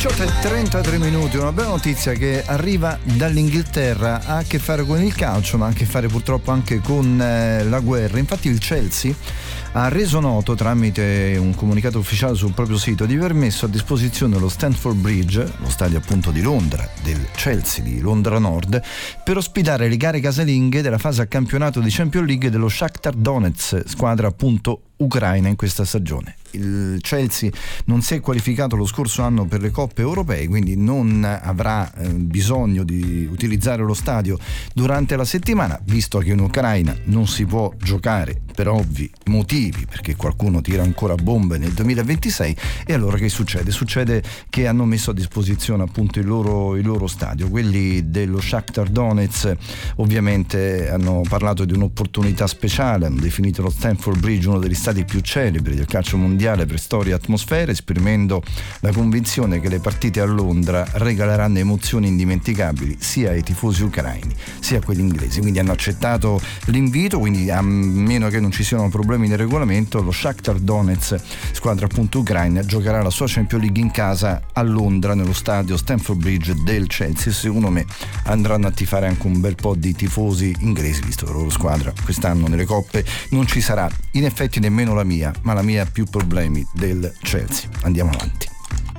33 minuti, una bella notizia che arriva dall'Inghilterra, ha a che fare con il calcio ma ha a che fare purtroppo anche con la guerra. Infatti il Chelsea ha reso noto tramite un comunicato ufficiale sul proprio sito di aver messo a disposizione lo Stamford Bridge, lo stadio appunto di Londra, del Chelsea di Londra Nord, per ospitare le gare casalinghe della fase a campionato di Champions League dello Shakhtar Donetsk, squadra appunto ucraina in questa stagione. Il Chelsea non si è qualificato lo scorso anno per le coppe europee, quindi non avrà bisogno di utilizzare lo stadio durante la settimana, visto che in Ucraina non si può giocare per ovvi motivi, perché qualcuno tira ancora bombe nel 2026. E allora che succede? Succede che hanno messo a disposizione appunto il loro stadio. Quelli dello Shakhtar Donetsk ovviamente hanno parlato di un'opportunità speciale, hanno definito lo Stamford Bridge uno degli stadi più celebri del calcio mondiale per storia e atmosfera, esprimendo la convinzione che le partite a Londra regaleranno emozioni indimenticabili sia ai tifosi ucraini sia a quelli inglesi. Quindi hanno accettato l'invito, quindi a meno che non ci siano problemi nel regolamento, lo Shakhtar Donetsk, squadra appunto ucraina, giocherà la sua Champions League in casa a Londra nello stadio Stamford Bridge del Chelsea. Secondo me andranno a tifare anche un bel po' di tifosi inglesi, visto che la loro squadra quest'anno nelle coppe non ci sarà. In effetti nemmeno la mia, ma la mia ha più problemi del Chelsea. Andiamo avanti.